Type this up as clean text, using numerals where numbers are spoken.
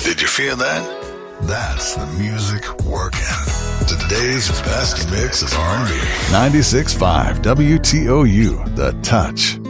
Did you feel that? That's the music working. Today's best mix of R&B. 96.5 WTOU, The Touch.